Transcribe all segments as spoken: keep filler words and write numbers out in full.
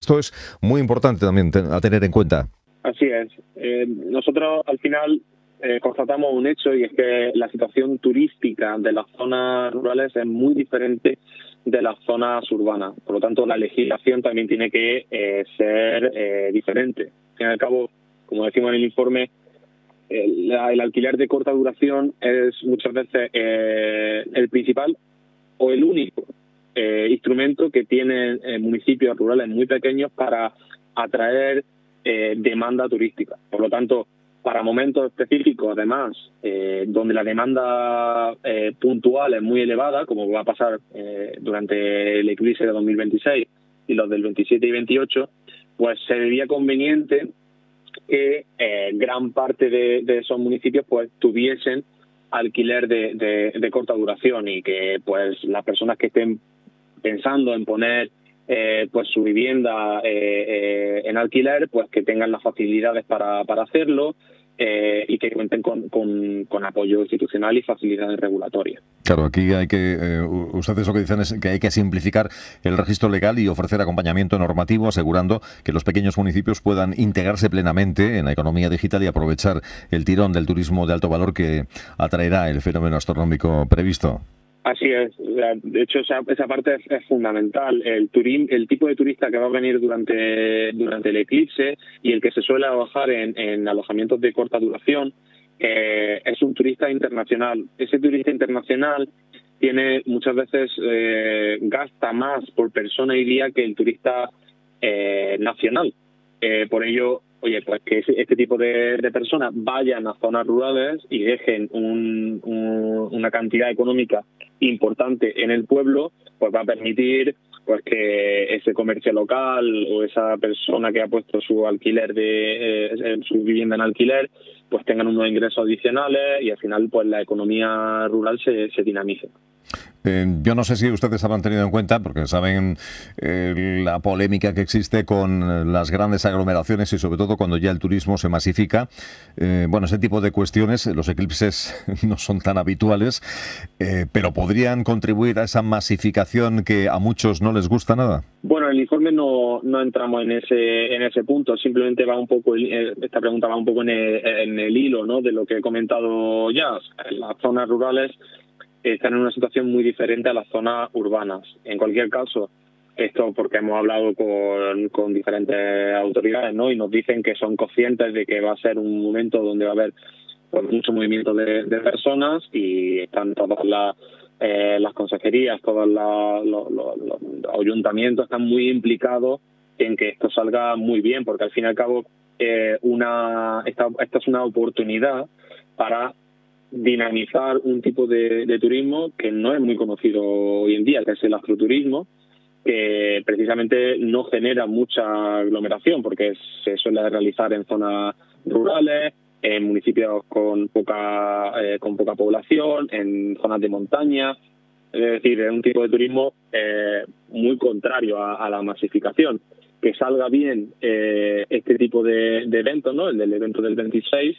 Esto es muy importante también a tener en cuenta. Así es. Eh, nosotros al final eh, constatamos un hecho, y es que la situación turística de las zonas rurales es muy diferente de las zonas urbanas. Por lo tanto, la legislación también tiene que eh, ser eh, diferente. Al fin y al cabo, como decimos en el informe, el, el alquiler de corta duración es muchas veces eh, el principal o el único eh, instrumento que tienen eh, municipios rurales muy pequeños para atraer eh, demanda turística. Por lo tanto, para momentos específicos, además, eh, donde la demanda eh, puntual es muy elevada, como va a pasar eh, durante el eclipse de dos mil veintiséis y los del veintisiete y veintiocho, pues se vería conveniente que eh, gran parte de, de esos municipios pues tuviesen alquiler de, de, de corta duración, y que pues las personas que estén pensando en poner eh, pues su vivienda eh, eh, en alquiler, pues que tengan las facilidades para, para hacerlo, eh, y que cuenten con, con, con apoyo institucional y facilidades regulatorias. Claro, aquí hay que, eh, ustedes lo que dicen es que hay que simplificar el registro legal y ofrecer acompañamiento normativo, asegurando que los pequeños municipios puedan integrarse plenamente en la economía digital y aprovechar el tirón del turismo de alto valor que atraerá el fenómeno astronómico previsto. Así es. De hecho, esa, esa parte es, es fundamental. El turismo, el tipo de turista que va a venir durante durante el eclipse y el que se suele alojar en, en alojamientos de corta duración eh, es un turista internacional. Ese turista internacional tiene muchas veces eh, gasta más por persona y día que el turista eh, nacional. Eh, por ello, oye, pues que este tipo de, de personas vayan a zonas rurales y dejen un, un, una cantidad económica importante en el pueblo, pues va a permitir pues que ese comercio local o esa persona que ha puesto su alquiler de eh, su vivienda en alquiler, pues tengan unos ingresos adicionales, y al final pues la economía rural se, se dinamice. Eh, yo no sé si ustedes habrán tenido en cuenta, porque saben eh, la polémica que existe con las grandes aglomeraciones y sobre todo cuando ya el turismo se masifica. Eh, bueno, ese tipo de cuestiones, los eclipses no son tan habituales, eh, pero podrían contribuir a esa masificación que a muchos no les gusta nada. Bueno, en el informe no, no entramos en ese en ese punto, simplemente va un poco, esta pregunta va un poco en el, en el hilo, ¿no?, de lo que he comentado ya. En las zonas rurales están en una situación muy diferente a las zonas urbanas. En cualquier caso, esto porque hemos hablado con, con diferentes autoridades, ¿no?, y nos dicen que son conscientes de que va a ser un momento donde va a haber pues, mucho movimiento de, de personas, y están todas las eh, las consejerías, todos los, los, los, los ayuntamientos están muy implicados en que esto salga muy bien, porque al fin y al cabo eh, una esta, esta es una oportunidad para dinamizar un tipo de, de turismo que no es muy conocido hoy en día, que es el astroturismo, que precisamente no genera mucha aglomeración porque se suele realizar en zonas rurales, en municipios con poca eh, con poca población, en zonas de montaña. Es decir, es un tipo de turismo eh, muy contrario a, a la masificación. Que salga bien eh, este tipo de, de eventos, ¿no?, el del evento del veintiséis,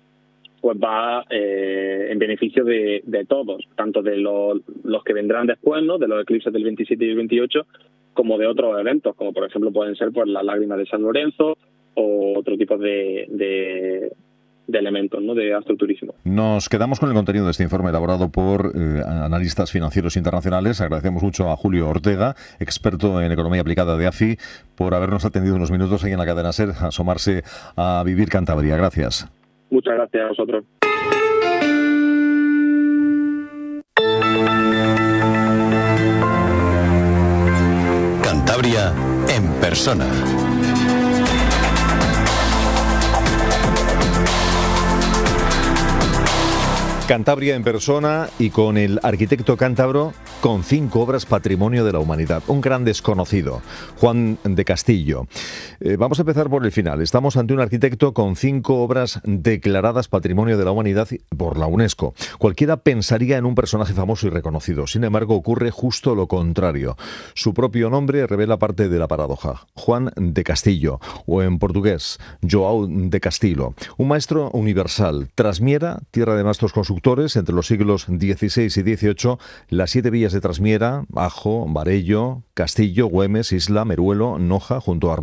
pues va eh, en beneficio de, de todos, tanto de los, los que vendrán después, ¿no?, de los eclipses del veintisiete y el veintiocho, como de otros eventos, como por ejemplo pueden ser pues las lágrimas de San Lorenzo o otro tipo de, de, de elementos, ¿no?, de astroturismo. Nos quedamos con el contenido de este informe elaborado por eh, analistas financieros internacionales. Agradecemos mucho a Julio Ortega, experto en economía aplicada de A F I, por habernos atendido unos minutos ahí en la cadena SER, a asomarse a Vivir Cantabria. Gracias. Muchas gracias a vosotros. Cantabria en persona. Cantabria en persona y con el arquitecto cántabro con cinco obras Patrimonio de la Humanidad, un gran desconocido, Juan de Castillo. Eh, vamos a empezar por el final. Estamos ante un arquitecto con cinco obras declaradas Patrimonio de la Humanidad por la UNESCO. Cualquiera pensaría en un personaje famoso y reconocido. Sin embargo, ocurre justo lo contrario. Su propio nombre revela parte de la paradoja. Juan de Castillo, o en portugués, João de Castillo. Un maestro universal. Trasmiera, tierra de maestros constructores, entre los siglos dieciséis y dieciocho, las siete villas de Trasmiera, Ajo, Varello, Castillo, Güemes, Isla, Meruelo, Noja, junto a